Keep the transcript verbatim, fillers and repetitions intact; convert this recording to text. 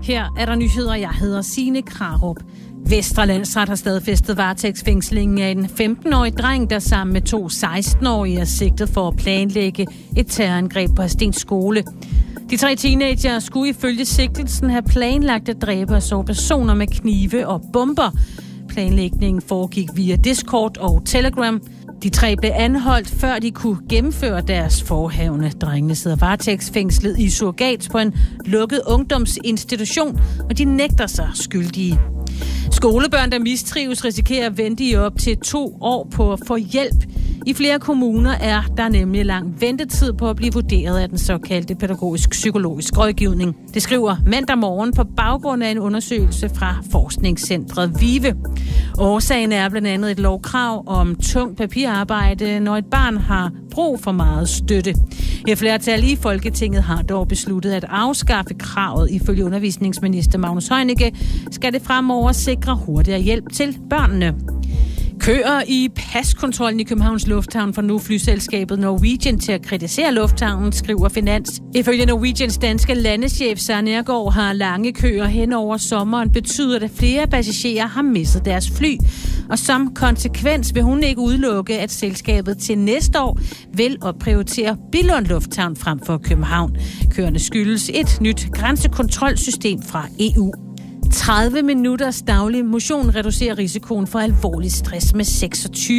Her er der nyheder. Jeg hedder Signe Krarup. Vestre Landsret har stadfæstet varetægtsfængslingen af en femten-årig dreng, der sammen med to seksten-årige er sigtet for at planlægge et terrorangreb på Hadstens skole. De tre teenager skulle ifølge sigtelsen have planlagt at dræbe og såre personer med knive og bomber. Planlægningen foregik via Discord og Telegram. De tre blev anholdt, før de kunne gennemføre deres forhavne. Drengene sidder varetægtsfængslet i surrogat på en lukket ungdomsinstitution, og de nægter sig skyldige. Skolebørn, der mistrives, risikerer at vente i op til to år på at få hjælp. I flere kommuner er der nemlig lang ventetid på at blive vurderet af den såkaldte pædagogisk-psykologisk rådgivning. Det skriver Mandag Morgen på baggrund af en undersøgelse fra forskningscentret VIVE. Årsagen er blandt andet et lovkrav om tung papirarbejde, når et barn har brug for meget støtte. Et flertal i Folketinget har dog besluttet at afskaffe kravet. Ifølge undervisningsminister Magnus Heunicke skal det fremover sikre hurtigere hjælp til børnene. Køer i paskontrollen i Københavns Lufthavn får nu flyselskabet Norwegian til at kritisere lufthavnen, skriver Finans. Ifølge Norwegians danske landeschef Søren Nergård har lange køer hen over sommeren betydet, at flere passagerer har mistet deres fly. Og som konsekvens vil hun ikke udelukke, at selskabet til næste år vil opprioritere Billund Lufthavn frem for København. Køerne skyldes et nyt grænsekontrolsystem fra E U. tredive minutters daglig motion reducerer risikoen for alvorlig stress med seksogtyve